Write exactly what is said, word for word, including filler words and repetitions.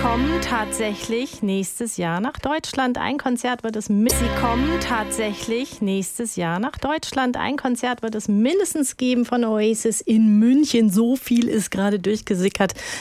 kommen tatsächlich nächstes Jahr nach Deutschland. Ein Konzert wird es mit Sie kommen tatsächlich nächstes Jahr nach Deutschland. Ein Konzert wird es mindestens geben von Oasis in München. So viel ist gerade durchgesickert.